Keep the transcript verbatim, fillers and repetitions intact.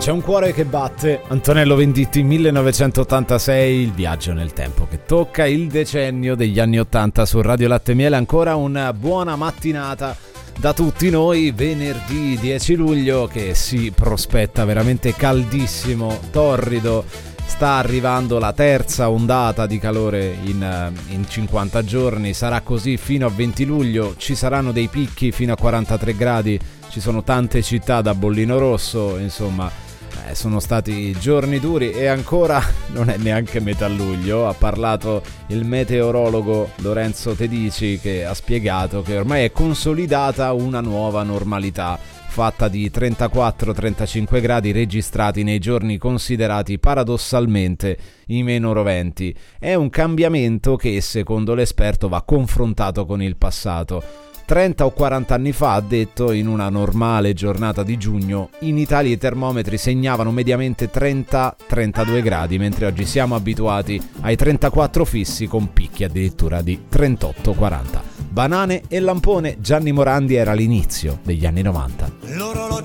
C'è un cuore che batte, Antonello Venditti, millenovecentottantasei, il viaggio nel tempo che tocca il decennio degli anni ottanta su Radio Latte e Miele. Ancora una buona mattinata da tutti noi, venerdì dieci luglio, che si prospetta veramente caldissimo, torrido. Sta arrivando la terza ondata di calore in, in cinquanta giorni, sarà così fino a venti luglio, ci saranno dei picchi fino a quarantatré gradi, ci sono tante città da bollino rosso, insomma eh, sono stati giorni duri e ancora non è neanche metà luglio. Ha parlato il meteorologo Lorenzo Tedici, che ha spiegato che ormai è consolidata una nuova normalità fatta di trentaquattro trentacinque gradi registrati nei giorni considerati paradossalmente i meno roventi. È un cambiamento che, secondo l'esperto, va confrontato con il passato. trenta o quaranta anni fa, ha detto, in una normale giornata di giugno, in Italia i termometri segnavano mediamente trenta trentadue gradi, mentre oggi siamo abituati ai trentaquattro fissi con picchi addirittura di trentotto quaranta. Banane e lampone, Gianni Morandi era l'inizio degli anni novanta.